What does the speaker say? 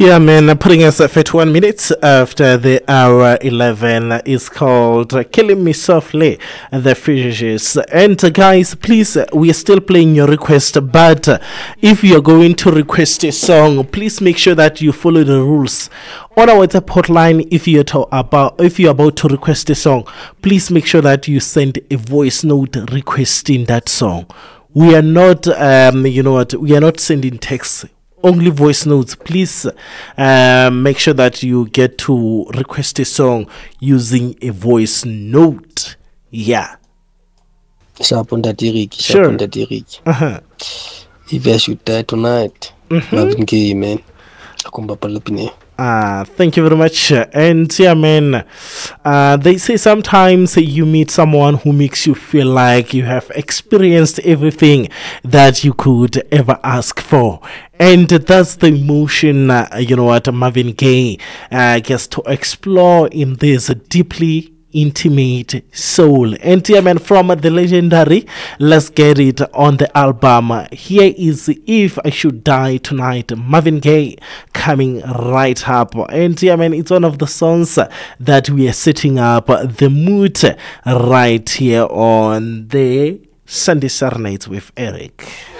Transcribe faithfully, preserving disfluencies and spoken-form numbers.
Yeah, man, putting us at fifty-one minutes after the hour eleven is called uh, Killing Me Softly, The Fishes. And uh, guys, please, uh, we are still playing your request, but uh, if you are going to request a song, please make sure that you follow the rules. On our WhatsApp hotline, if you're to about if you're about to request a song, please make sure that you send a voice note requesting that song. We are not, um, you know what, we are not sending text, only voice notes. Please uh, make sure that you get to request a song using a voice note. Yeah. Sharp on that Eric. Sure. Sharp on that Eric. Uh-huh. If I should die tonight, Mhm. Marvin Gaye, man. Akumba palapine. Ah, thank you very much. And yeah, man, uh, they say sometimes you meet someone who makes you feel like you have experienced everything that you could ever ask for. And that's the emotion, uh, you know what, Marvin Gaye uh, gets to explore in this deeply intimate soul. And yeah, man, from the legendary Let's Get It on the album, here is If I Should Die Tonight, Marvin Gaye coming right up. And yeah, man, it's one of the songs that we are setting up the mood right here on the Sunday Serenades with Eric.